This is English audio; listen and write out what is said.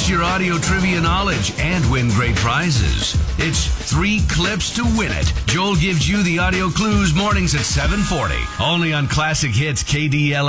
Test your audio trivia knowledge and win great prizes. It's 3 clips to win it. Joel gives you the audio clues mornings at 7:40. Only on Classic Hits KDL.